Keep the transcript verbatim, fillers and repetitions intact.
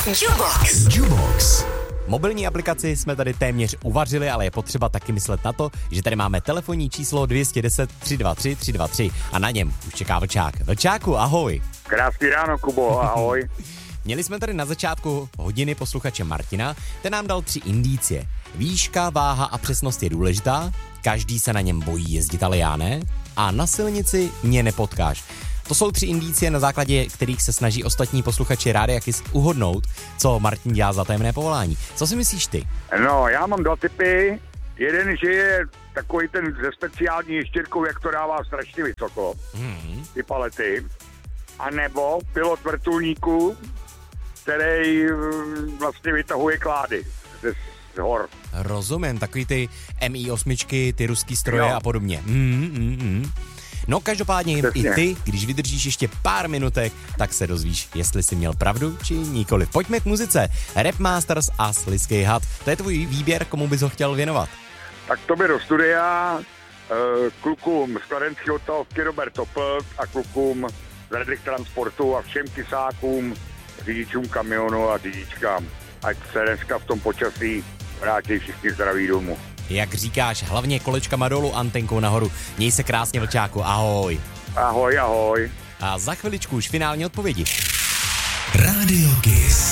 Jubox. Jubox. Mobilní aplikaci jsme tady téměř uvařili, ale je potřeba taky myslet na to, že tady máme telefonní číslo dvě jedna nula tři dva tři tři dva tři a na něm už čeká Vlčák. Vlčáku, ahoj. Krásný ráno, Kubo, ahoj. Měli jsme tady na začátku hodiny posluchače Martina, ten nám dal tři indicie. Výška, váha a přesnost je důležitá, každý se na něm bojí jezdit, ale já ne, a na silnici mě nepotkáš. To jsou tři indicie, na základě kterých se snaží ostatní posluchači Rádia Kiss uhodnout, co Martin dělá za tajemné povolání. Co si myslíš ty? No, já mám dva typy. Jeden, že je takový ten ze speciální ještěrkou, jak to dává strašně vysoko, hmm. ty palety. A nebo pilot vrtulníku, který vlastně vytahuje klády ze z hor. Rozumím, takový ty em í osm, ty ruský stroje jo. a podobně. Mm, mm, mm. No každopádně Přesně. i ty, když vydržíš ještě pár minutek, tak se dozvíš, jestli jsi měl pravdu či nikoli. Pojďme k muzice. Rap Masters a Slizký had. To je tvůj výběr, komu bys ho chtěl věnovat? Tak to by do studia, klukům z Kladenské hotelovky Robert Topl a klukům z Redrick Transportu a všem kysákům, řidičům kamionu a řidičkám. Ať se dneska v tom počasí vrátí všichni zdraví domů. Jak říkáš, hlavně kolečkama dolů, antenkou nahoru. Měj se krásně, Vlčáku, ahoj. Ahoj, ahoj. A za chviličku už finální odpovědi. Radio Kiss.